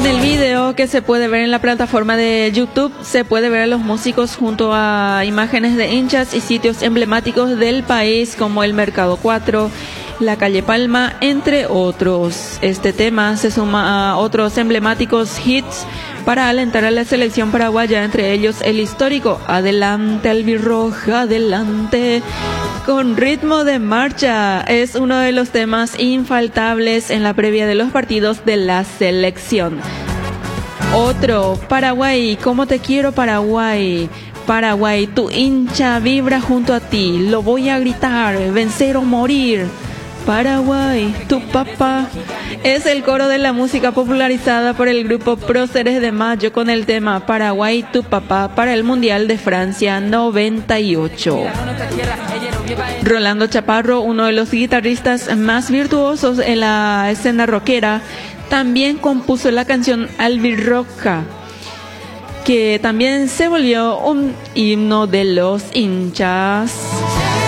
En el video que se puede ver en la plataforma de YouTube, se puede ver a los músicos junto a imágenes de hinchas y sitios emblemáticos del país como el Mercado 4, la calle Palma, entre otros. Este tema se suma a otros emblemáticos hits para alentar a la selección paraguaya, entre ellos el histórico Adelante Albirroja, adelante, con ritmo de marcha. Es uno de los temas infaltables en la previa de los partidos de la selección. Otro, Paraguay, ¿cómo te quiero Paraguay? Paraguay, tu hincha vibra junto a ti, lo voy a gritar, vencer o morir. Paraguay, tu papá. Es el coro de la música popularizada por el grupo Próceres de Mayo con el tema Paraguay, tu papá para el Mundial de Francia 98. Rolando Chaparro, uno de los guitarristas más virtuosos en la escena rockera, también compuso la canción Albirroja, que también se volvió un himno de los hinchas.